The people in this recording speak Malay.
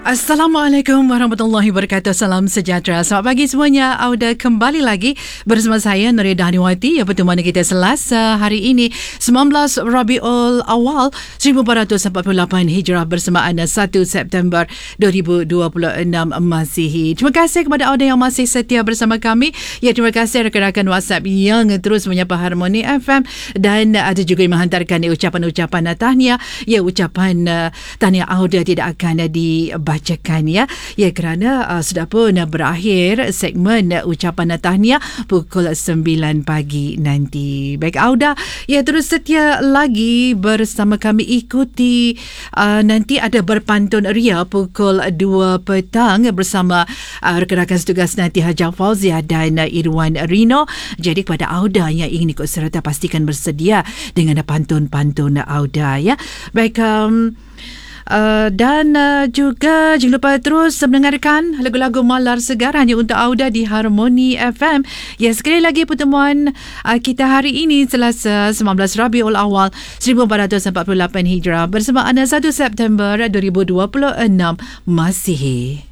Assalamualaikum warahmatullahi wabarakatuh. Salam sejahtera. Selamat pagi semuanya. Auda kembali lagi bersama saya Nuria Daniwati. Pertemuan kita Selasa hari ini 19 Rabiul Awal 1448 Hijrah bersamaan 1 September 2026 Masihi. Terima kasih kepada Auda yang masih setia bersama kami. Ya, terima kasih rakan-rakan WhatsApp yang terus menyapa Harmoni FM dan ada juga yang menghantarkan ucapan-ucapan tahniah. Ya, ucapan tahniah Auda tidak akan dibacakan ya kerana sudah pun berakhir segmen ucapan tahniah pukul 9 pagi nanti. Baik Auda, ya terus setia lagi bersama kami, ikuti nanti ada berpantun ria pukul 2 petang bersama rakan-rakan setugas nanti Hajar Fauzia dan Irwan Rino. Jadi kepada Auda yang ingin ikut serta pastikan bersedia dengan pantun-pantun Auda ya. Baik, dan juga jangan lupa terus mendengarkan lagu-lagu malar segar hanya untuk Auda di Harmoni FM. Ya, sekali lagi pertemuan kita hari ini Selasa 19 Rabiul Awal 1448 Hijrah bersamaan 1 September 2026 Masihi.